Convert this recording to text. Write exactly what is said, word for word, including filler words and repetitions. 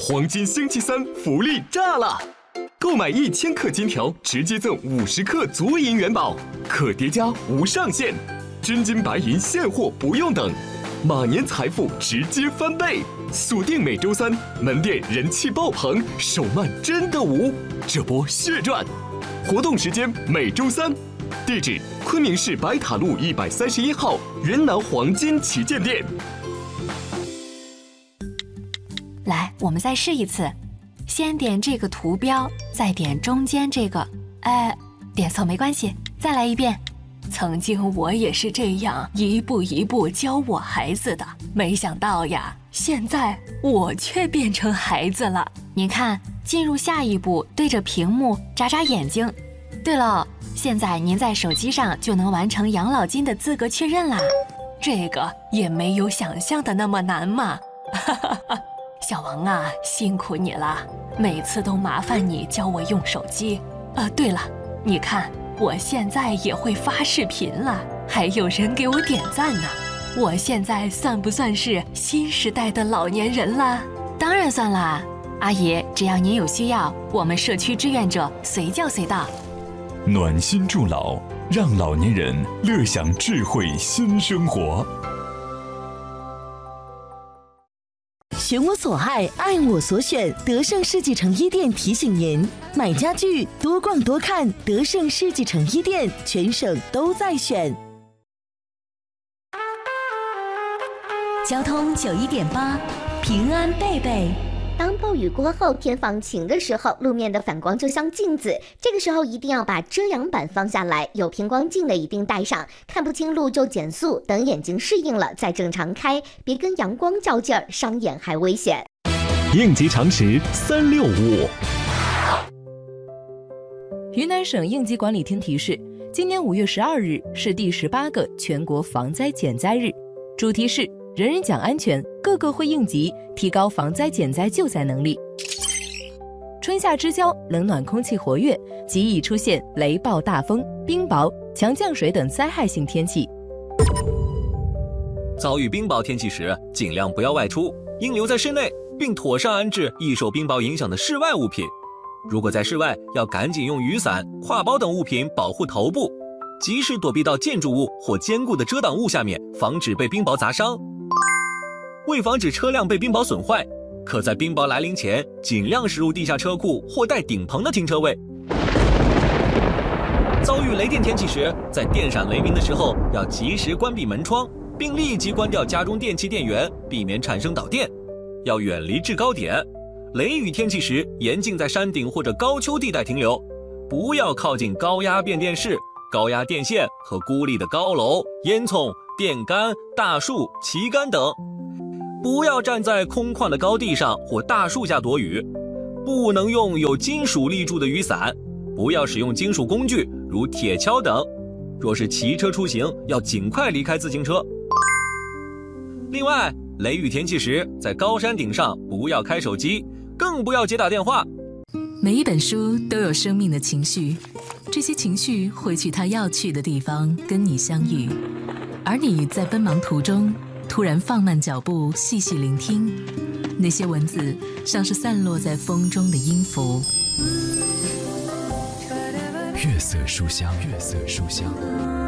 黄金星期三福利炸了！购买一千克金条，直接赠五十克足银元宝，可叠加无上限，真金白银现货不用等，马年财富直接翻倍！锁定每周三，门店人气爆棚，手慢真的无，这波血赚！活动时间每周三，地址昆明市白塔路一百三十一号云南黄金旗舰店。 来，我们再试一次，先点这个图标，再点中间这个，哎，点错没关系，再来一遍。曾经我也是这样一步一步教我孩子的，没想到呀，现在我却变成孩子了。您看，进入下一步，对着屏幕眨眨眼睛。对了，现在您在手机上就能完成养老金的资格确认啦，这个也没有想象的那么难嘛。哈哈哈。小王啊，辛苦你了，每次都麻烦你教我用手机。啊，对了，你看我现在也会发视频了，还有人给我点赞呢。我现在算不算是新时代的老年人了？当然算啦，阿姨，只要您有需要，我们社区志愿者随叫随到。 暖心助老，让老年人乐享智慧新生活。 选我所爱，爱我所选。德胜世纪城一店提醒您：买家具多逛多看，德胜世纪城一店全省都在选。 交通九一点八，平安贝贝。 当暴雨过后，天放晴的时候，路面的反光就像镜子，这个时候一定要把遮阳板放下来，有偏光镜的一定带上，看不清路就减速，等眼睛适应了再正常开，别跟阳光较劲儿，伤眼还危险。 应急常识三六五。 云南省应急管理厅提示，今年五月十二日是第十八个全国防灾减灾日，主题是人人讲安全，个个会应急，提高防灾减灾救灾能力。春夏之交，冷暖空气活跃，极易出现雷暴大风、冰雹、强降水等灾害性天气。 遭遇冰雹天气时，尽量不要外出，应留在室内，并妥善安置易受冰雹影响的室外物品。如果在室外，要赶紧用雨伞、挎包等物品保护头部，及时躲避到建筑物或坚固的遮挡物下面，防止被冰雹砸伤。为防止车辆被冰雹损坏，可在冰雹来临前尽量驶入地下车库或带顶棚的停车位。遭遇雷电天气时，在电闪雷鸣的时候要及时关闭门窗，并立即关掉家中电器电源，避免产生导电。要远离制高点。雷雨天气时，严禁在山顶或者高丘地带停留，不要靠近高压变电室、高压电线和孤立的高楼、烟囱、电杆、大树、旗杆等。不要站在空旷的高地上或大树下躲雨，不能用有金属立柱的雨伞，不要使用金属工具如铁锹等。若是骑车出行，要尽快离开自行车。另外，雷雨天气时，在高山顶上不要开手机，更不要接打电话。 每一本书都有生命的情绪，这些情绪会去它要去的地方跟你相遇，而你在奔忙途中突然放慢脚步，细细聆听，那些文字像是散落在风中的音符。 月色书香，月色书香。